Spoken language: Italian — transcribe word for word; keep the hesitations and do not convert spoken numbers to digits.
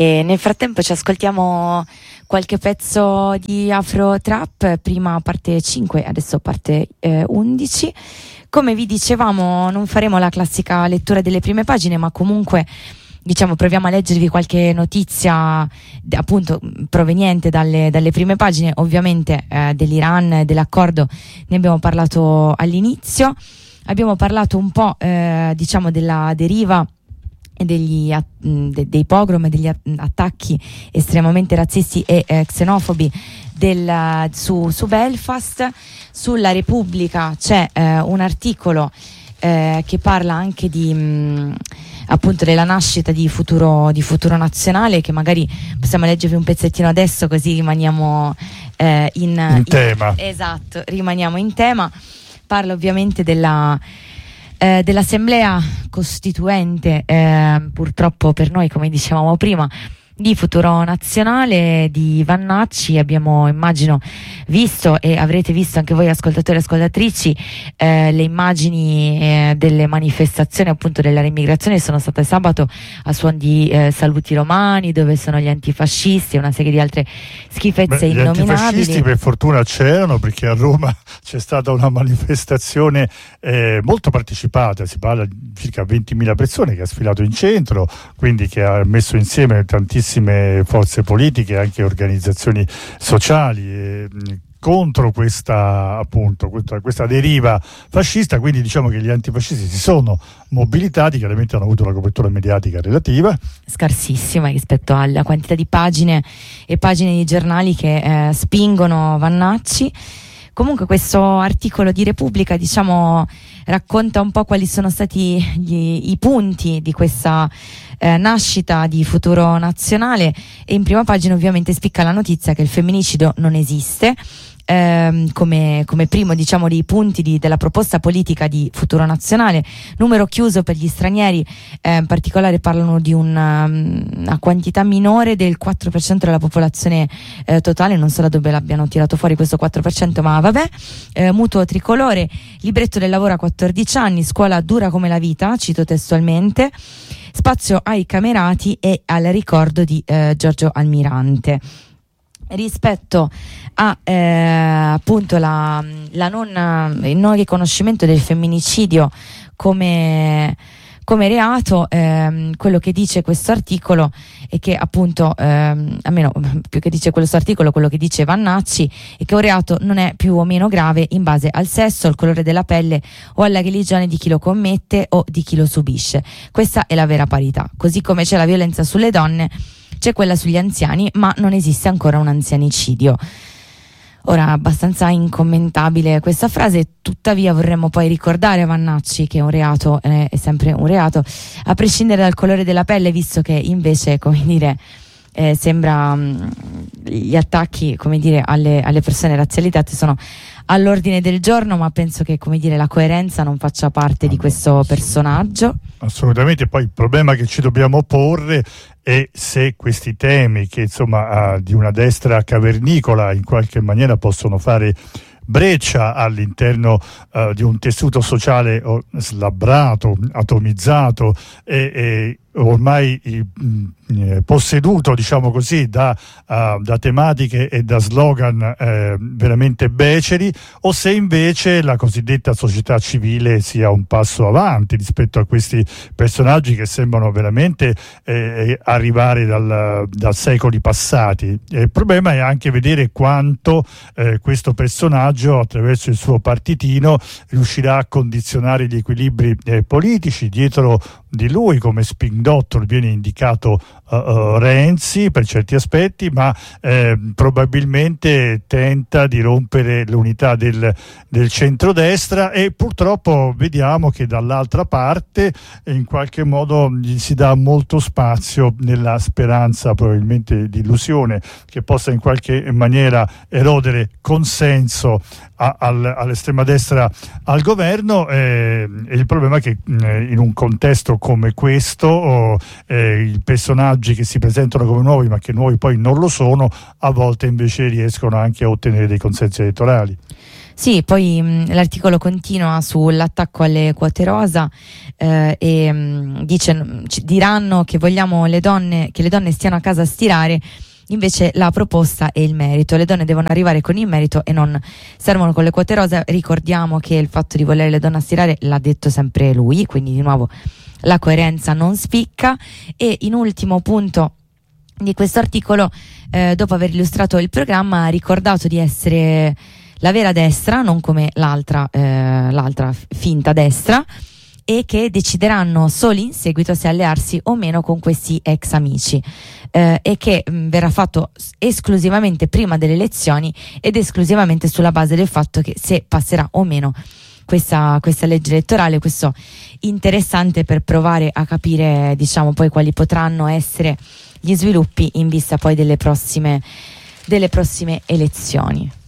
E nel frattempo ci ascoltiamo qualche pezzo di Afro Trap, prima parte cinque, adesso parte eh, undici. Come vi dicevamo, non faremo la classica lettura delle prime pagine, ma comunque diciamo proviamo a leggervi qualche notizia appunto proveniente dalle, dalle prime pagine. Ovviamente eh, dell'Iran, dell'accordo ne abbiamo parlato all'inizio, abbiamo parlato un po' eh, diciamo della deriva e degli de, dei pogrom e degli attacchi estremamente razzisti e eh, xenofobi del, su, su Belfast. Sulla Repubblica c'è eh, un articolo eh, che parla anche di mh, appunto della nascita di futuro, di futuro nazionale, che magari possiamo leggervi un pezzettino adesso, così rimaniamo eh, in, in, in tema. Esatto, rimaniamo in tema. Parla ovviamente della eh, dell'assemblea costituente, eh, purtroppo per noi, come dicevamo prima, di Futuro Nazionale di Vannacci. Abbiamo, immagino, visto e avrete visto anche voi ascoltatori e ascoltatrici eh, le immagini eh, delle manifestazioni appunto della riemigrazione. Sono state sabato a suon di eh, saluti romani, dove sono gli antifascisti e una serie di altre schifezze. Beh, innominabili. Gli antifascisti per fortuna c'erano, perché a Roma c'è stata una manifestazione eh, molto partecipata, si parla di circa ventimila persone che ha sfilato in centro, quindi che ha messo insieme tantissime forze politiche e anche organizzazioni sociali eh, contro questa appunto questa, questa deriva fascista. Quindi diciamo che gli antifascisti si sono mobilitati, chiaramente hanno avuto una copertura mediatica relativa scarsissima rispetto alla quantità di pagine e pagine di giornali che eh, spingono Vannacci. Comunque questo articolo di Repubblica, diciamo, racconta un po' quali sono stati gli, i punti di questa eh, nascita di Futuro Nazionale, e in prima pagina ovviamente spicca la notizia che il femminicidio non esiste. Ehm, come, come primo, diciamo, dei punti di, della proposta politica di Futuro Nazionale. Numero chiuso per gli stranieri, eh, in particolare parlano di una, una quantità minore del quattro per cento della popolazione eh, totale. Non so da dove l'abbiano tirato fuori questo quattro per cento, ma vabbè. Eh, mutuo tricolore, libretto del lavoro a quattordici anni, scuola dura come la vita, cito testualmente, spazio ai camerati e al ricordo di eh, Giorgio Almirante. Rispetto a eh, appunto la, la non, il non riconoscimento del femminicidio come, come reato, ehm, quello che dice questo articolo è che appunto, ehm, almeno più che dice questo articolo, quello che dice Vannacci è che un reato non è più o meno grave in base al sesso, al colore della pelle o alla religione di chi lo commette o di chi lo subisce. Questa è la vera parità. Così come c'è la violenza sulle donne, c'è quella sugli anziani, ma non esiste ancora un anzianicidio. Ora, abbastanza incommentabile questa frase, tuttavia vorremmo poi ricordare a Vannacci che un reato eh, è sempre un reato, a prescindere dal colore della pelle, visto che invece, come dire, eh, sembra mh, gli attacchi, come dire, alle, alle persone razzializzate sono all'ordine del giorno, ma penso che, come dire, la coerenza non faccia parte di questo personaggio. Assolutamente. Poi il problema che ci dobbiamo porre è se questi temi, che insomma uh, di una destra cavernicola in qualche maniera possono fare breccia all'interno uh, di un tessuto sociale oh, slabbrato, atomizzato e, e ormai mh, posseduto, diciamo così, da, uh, da tematiche e da slogan eh, veramente beceri, o se invece la cosiddetta società civile sia un passo avanti rispetto a questi personaggi che sembrano veramente eh, arrivare dal, dal secoli passati. E il problema è anche vedere quanto eh, questo personaggio, attraverso il suo partitino, riuscirà a condizionare gli equilibri eh, politici. Dietro di lui, come spin-doctor, viene indicato uh, uh, Renzi per certi aspetti, ma eh, probabilmente tenta di rompere l'unità del, del centrodestra, e purtroppo vediamo che dall'altra parte in qualche modo gli si dà molto spazio, nella speranza probabilmente di illusione che possa in qualche maniera erodere consenso a, al, all'estrema destra al governo. Eh, e il problema è che eh, in un contesto come questo, oh, eh, i personaggi che si presentano come nuovi ma che nuovi poi non lo sono, a volte invece riescono anche a ottenere dei consensi elettorali. Sì, poi mh, l'articolo continua sull'attacco alle quote rosa eh, e mh, dice mh, diranno che vogliamo le donne, che le donne stiano a casa a stirare. Invece la proposta è il merito, le donne devono arrivare con il merito e non servono con le quote rosa. Ricordiamo che il fatto di volere le donne a stirare l'ha detto sempre lui, quindi di nuovo la coerenza non spicca. E in ultimo punto di questo articolo, eh, dopo aver illustrato il programma, ha ricordato di essere la vera destra, non come l'altra, eh, l'altra finta destra, e che decideranno solo in seguito se allearsi o meno con questi ex amici, eh, e che mh, verrà fatto esclusivamente prima delle elezioni ed esclusivamente sulla base del fatto che se passerà o meno questa, questa legge elettorale. Questo interessante per provare a capire, diciamo, poi quali potranno essere gli sviluppi in vista poi delle prossime, delle prossime elezioni.